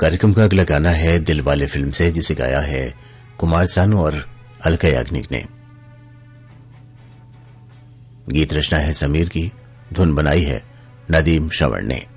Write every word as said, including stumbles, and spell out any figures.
कार्यक्रम का अगला गाना है दिल वाले फिल्म से, जिसे गाया है कुमार सानू और अलका याग्निक ने। गीत रचना है समीर की, धुन बनाई है नदीम श्रवण ने।